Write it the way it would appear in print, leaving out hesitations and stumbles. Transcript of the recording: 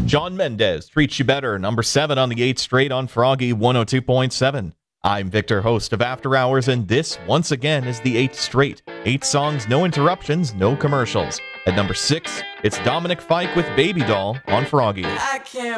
John Mendez treats you better, number 7 on the 8th straight on Froggy 102.7. I'm Victor, host of After Hours, and this, once again, is the 8th straight. 8 songs, no interruptions, no commercials. At number 6, it's Dominic Fike with Baby Doll on Froggy. I can't